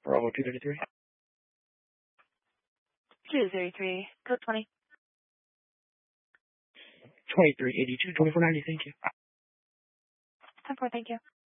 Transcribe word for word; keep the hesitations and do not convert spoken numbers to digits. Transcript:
Bravo two thirty-three. two thirty-three, code twenty. twenty-three eighty-two, twenty-four ninety, thank you. ten four, thank you.